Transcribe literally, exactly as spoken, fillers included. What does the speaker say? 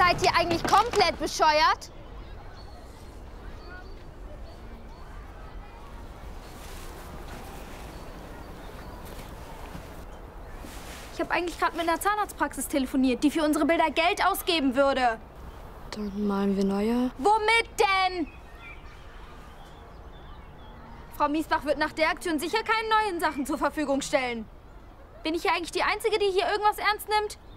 Seid ihr eigentlich komplett bescheuert? Ich habe eigentlich gerade mit einer Zahnarztpraxis telefoniert, die für unsere Bilder Geld ausgeben würde. Dann malen wir neue. Womit denn? Frau Miesbach wird nach der Aktion sicher keine neuen Sachen zur Verfügung stellen. Bin ich hier eigentlich die Einzige, die hier irgendwas ernst nimmt?